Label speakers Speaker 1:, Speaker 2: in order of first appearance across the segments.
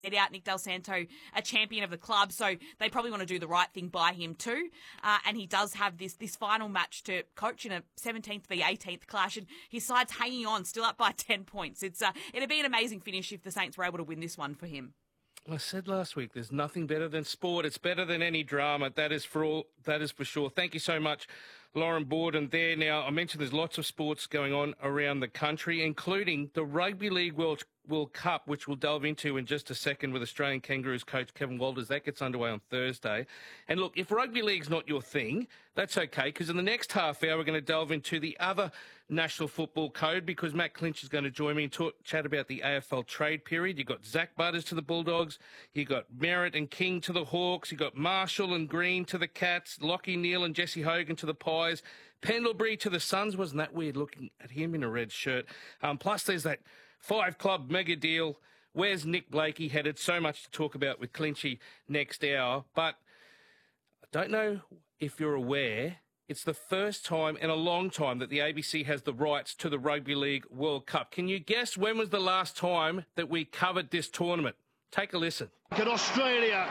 Speaker 1: out Nick Del Santo a champion of the club, so they probably want to do the right thing by him too. And he does have this final match to coach in a 17th v 18th clash, and his side's hanging on, still up by 10 points. It'd be an amazing finish if the Saints were able to win this one for him.
Speaker 2: I said last week, there's nothing better than sport. It's better than any drama. That is for sure. Thank you so much, Lauren Borden there. Now, I mentioned there's lots of sports going on around the country, including the Rugby League World Cup, which we'll delve into in just a second with Australian Kangaroos coach Kevin Walters. That gets underway on Thursday. And look, if rugby league's not your thing, that's okay, because in the next half hour, we're going to delve into the other National Football Code, because Matt Clinch is going to join me and chat about the AFL trade period. You've got Zach Butters to the Bulldogs. You've got Merritt and King to the Hawks. You've got Marshall and Green to the Cats. Lockie Neal and Jesse Hogan to the Pies. Pendlebury to the Suns. Wasn't that weird looking at him in a red shirt? Plus, there's that 5-club mega deal. Where's Nick Blakey headed? So much to talk about with Clinchy next hour. But I don't know if you're aware, it's the first time in a long time that the ABC has the rights to the Rugby League World Cup. Can you guess when was the last time that we covered this tournament? Take a listen.
Speaker 3: In Australia,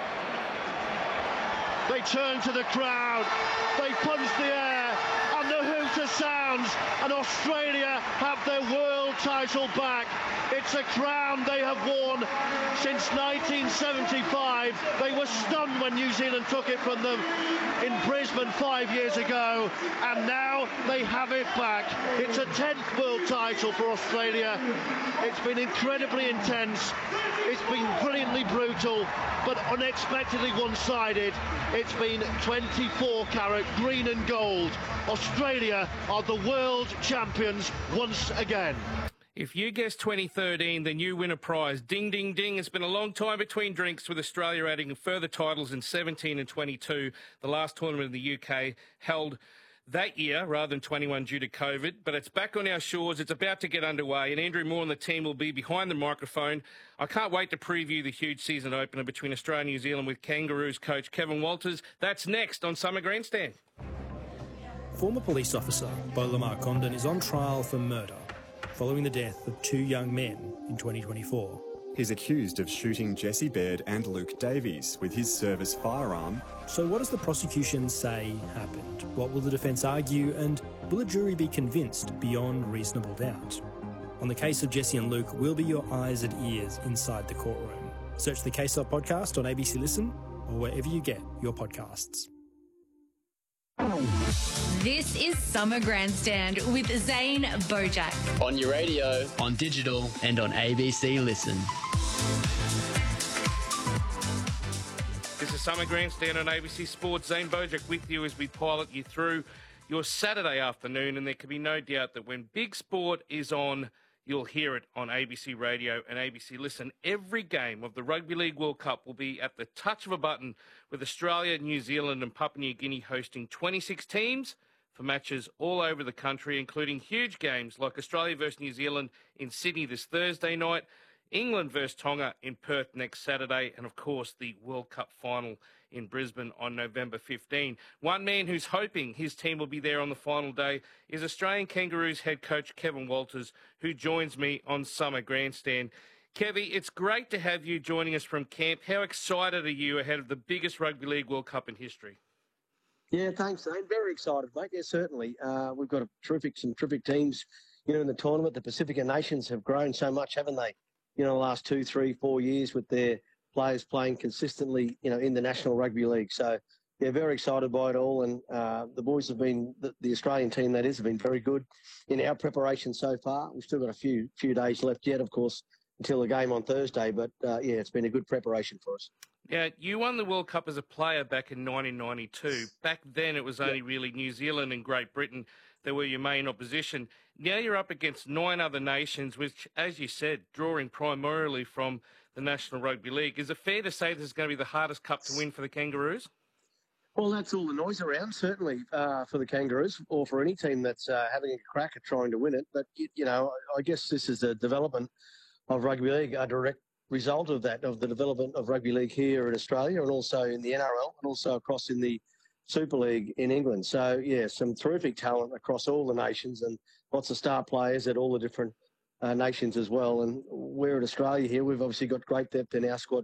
Speaker 3: they turn to the crowd, they punch the air, and the hooter sounds, and Australia have their world title back. It's a crown they have worn since 1975. They were stunned when New Zealand took it from them in Brisbane 5 years ago, and now they have it back. It's a 10th world title for Australia. It's been incredibly intense. It's been brilliantly brutal, but unexpectedly one-sided. It's been 24-carat green and gold. Australia are the world champions once again.
Speaker 2: If you guess 2013, then you win a prize. Ding, ding, ding. It's been a long time between drinks, with Australia adding further titles in 17 and 22. The last tournament in the UK held that year rather than 21 due to COVID. But it's back on our shores. It's about to get underway, and Andrew Moore and the team will be behind the microphone. I can't wait to preview the huge season opener between Australia and New Zealand with Kangaroos coach Kevin Walters. That's next on Summer Grandstand.
Speaker 4: Former police officer Beau Lamar Condon is on trial for murder following the death of 2 young men in 2024.
Speaker 5: He's accused of shooting Jesse Baird and Luke Davies with his service firearm.
Speaker 4: So what does the prosecution say happened? What will the defence argue, and will a jury be convinced beyond reasonable doubt? On the case of Jesse and Luke, we'll be your eyes and ears inside the courtroom. Search the Case Up podcast on ABC Listen or wherever you get your podcasts.
Speaker 6: This is Summer Grandstand with Zane Bojack.
Speaker 7: On your radio, on digital, and on ABC Listen.
Speaker 2: This is Summer Grandstand on ABC Sports. Zane Bojack with you as we pilot you through your Saturday afternoon, and there can be no doubt that when big sport is on, you'll hear it on ABC Radio and ABC Listen. Every game of the Rugby League World Cup will be at the touch of a button, with Australia, New Zealand and Papua New Guinea hosting 26 teams for matches all over the country, including huge games like Australia versus New Zealand in Sydney this Thursday night, England versus Tonga in Perth next Saturday, and of course the World Cup final in Brisbane on November 15. One man who's hoping his team will be there on the final day is Australian Kangaroos head coach Kevin Walters, who joins me on Summer Grandstand. Kevy, it's great to have you joining us from camp. How excited are you ahead of the biggest Rugby League World Cup in history?
Speaker 8: Yeah, thanks, Zane. Very excited, mate. Yeah, certainly. We've got some terrific teams, in the tournament. The Pacifica nations have grown so much, haven't they? The last 2, 3, 4 years, with their players playing consistently, in the National Rugby League. So, yeah, very excited by it all. And the boys have been, the Australian team that is, have been very good in our preparation so far. We've still got a few days left yet, of course, until the game on Thursday. But, yeah, it's been a good preparation for us.
Speaker 2: Yeah, you won the World Cup as a player back in 1992. Back then it was only really New Zealand and Great Britain that were your main opposition. Now you're up against 9 other nations, which, as you said, drawing primarily from the National Rugby League. Is it fair to say this is going to be the hardest cup to win for the Kangaroos?
Speaker 8: Well, that's all the noise around, certainly, for the Kangaroos, or for any team that's having a crack at trying to win it. But, I guess this is a development of rugby league, a direct result of that, of the development of rugby league here in Australia, and also in the NRL, and also across in the Super League in England. So, yeah, some terrific talent across all the nations, and lots of star players at all the different nations as well. And we're at Australia here. We've obviously got great depth in our squad